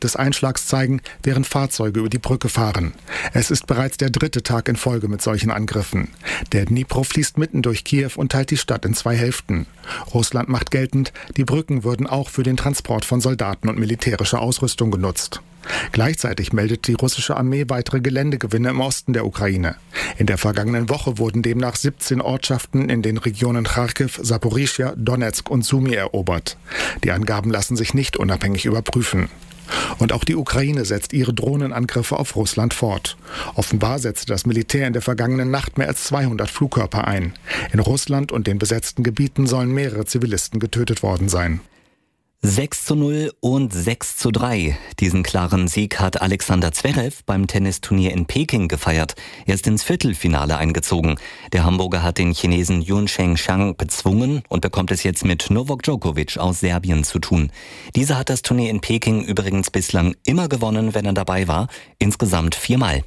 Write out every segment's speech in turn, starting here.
des Einschlags zeigen, während Fahrzeuge über die Brücke fahren. Es ist bereits der 3. Tag in Folge mit solchen Angriffen. Der Dnipro fließt mitten durch Kiew und teilt die Stadt in 2 Hälften. Russland macht geltend, die Brücken würden auch für den Transport von Soldaten und militärischer Ausrüstung genutzt. Gleichzeitig meldet die russische Armee weitere Geländegewinne im Osten der Ukraine. In der vergangenen Woche wurden demnach 17 Ortschaften in den Regionen Charkiw, Saporischschja, Donezk und Sumy erobert. Die Angaben lassen sich nicht unabhängig überprüfen. Und auch die Ukraine setzt ihre Drohnenangriffe auf Russland fort. Offenbar setzte das Militär in der vergangenen Nacht mehr als 200 Flugkörper ein. In Russland und den besetzten Gebieten sollen mehrere Zivilisten getötet worden sein. 6:0 und 6:3. Diesen klaren Sieg hat Alexander Zverev beim Tennisturnier in Peking gefeiert. Er ist ins Viertelfinale eingezogen. Der Hamburger hat den Chinesen Yun Chengxiang bezwungen und bekommt es jetzt mit Novak Djokovic aus Serbien zu tun. Dieser hat das Turnier in Peking übrigens bislang immer gewonnen, wenn er dabei war. Insgesamt 4-mal.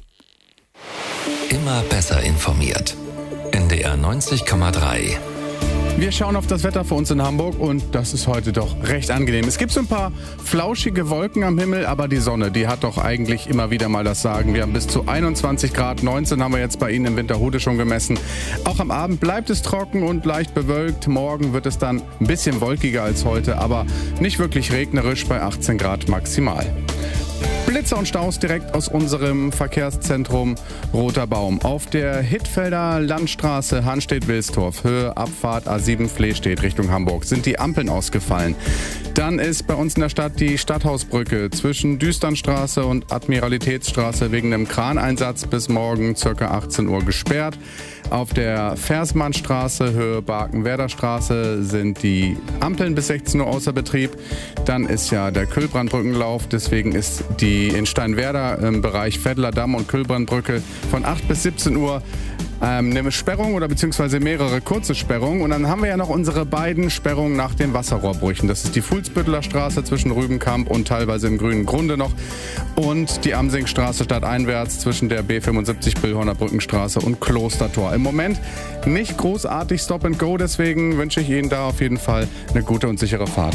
Immer besser informiert. NDR 90,3. Wir schauen auf das Wetter für uns in Hamburg und das ist heute doch recht angenehm. Es gibt so ein paar flauschige Wolken am Himmel, aber die Sonne, die hat doch eigentlich immer wieder mal das Sagen. Wir haben bis zu 21 Grad, 19 haben wir jetzt bei Ihnen in Winterhude schon gemessen. Auch am Abend bleibt es trocken und leicht bewölkt. Morgen wird es dann ein bisschen wolkiger als heute, aber nicht wirklich regnerisch bei 18 Grad maximal. Blitzer und Staus direkt aus unserem Verkehrszentrum Roter Baum. Auf der Hittfelder Landstraße Hanstedt-Wilstorf, Höhe Abfahrt A7 Flehstedt Richtung Hamburg, sind die Ampeln ausgefallen. Dann ist bei uns in der Stadt die Stadthausbrücke zwischen Düsternstraße und Admiralitätsstraße wegen einem Kraneinsatz bis morgen ca. 18 Uhr gesperrt. Auf der Versmannstraße, Höhe Barkenwerder Straße, sind die Ampeln bis 16 Uhr außer Betrieb. Dann ist ja der Kühlbrandbrückenlauf, deswegen ist die in Steinwerder im Bereich Veddler Damm und Kühlbrandbrücke von 8 bis 17 Uhr eine Sperrung oder beziehungsweise mehrere kurze Sperrungen. Und dann haben wir ja noch unsere beiden Sperrungen nach den Wasserrohrbrüchen. Das ist die Fuhlsbütteler Straße zwischen Rübenkamp und teilweise im Grünen Grunde noch und die Amsingstraße stadteinwärts zwischen der B75 Billhorner Brückenstraße und Klostertor. Im Moment nicht großartig Stop and Go, deswegen wünsche ich Ihnen da auf jeden Fall eine gute und sichere Fahrt.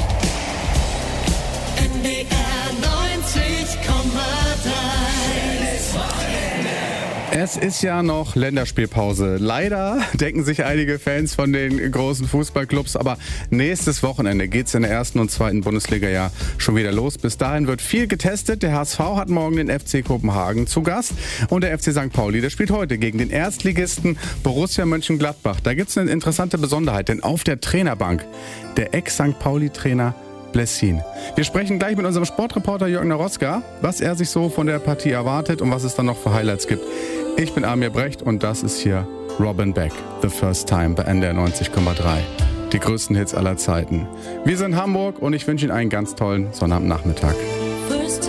Es ist ja noch Länderspielpause. Leider denken sich einige Fans von den großen Fußballclubs, aber nächstes Wochenende geht's in der 1. und 2. Bundesliga ja schon wieder los. Bis dahin wird viel getestet. Der HSV hat morgen den FC Kopenhagen zu Gast und der FC St. Pauli, der spielt heute gegen den Erstligisten Borussia Mönchengladbach. Da gibt's eine interessante Besonderheit, denn auf der Trainerbank der Ex-St. Pauli-Trainer Blessin. Wir sprechen gleich mit unserem Sportreporter Jörg Naroska, was er sich so von der Partie erwartet und was es dann noch für Highlights gibt. Ich bin Amir Brecht und das ist hier Robin Beck, The First Time bei NDR 90,3. Die größten Hits aller Zeiten. Wir sind in Hamburg und ich wünsche Ihnen einen ganz tollen Sonnabendnachmittag.